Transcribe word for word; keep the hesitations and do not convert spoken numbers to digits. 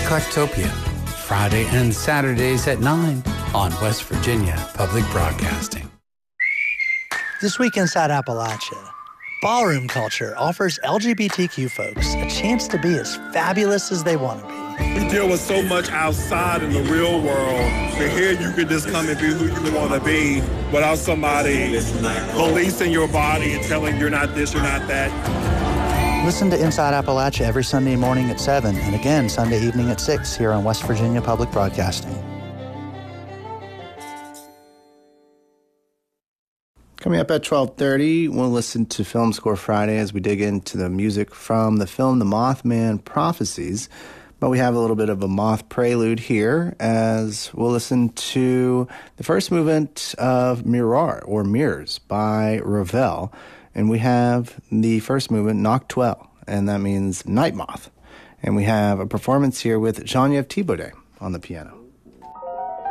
Eclectopia, Friday and Saturdays at nine on West Virginia Public Broadcasting. This week inside Appalachia, ballroom culture offers L G B T Q folks a chance to be as fabulous as they want to be. We deal with so much outside in the real world, but here you can just come and be who you want to be without somebody policing your body and telling you're not this, you're not that. Listen to Inside Appalachia every Sunday morning at seven and again Sunday evening at six here on West Virginia Public Broadcasting. Coming up at twelve thirty, we'll listen to Film Score Friday as we dig into the music from the film The Mothman Prophecies. But we have a little bit of a moth prelude here as we'll listen to the first movement of Miroir, or Mirrors, by Ravel. And we have the first movement, Noctwelle, and that means Night Moth. And we have a performance here with Geneviève Thibaudet on the piano.